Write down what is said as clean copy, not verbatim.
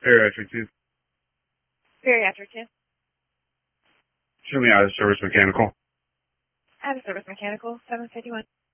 Bariatric 2. Bariatric 2. Show me out of service mechanical. Out of service mechanical, 751.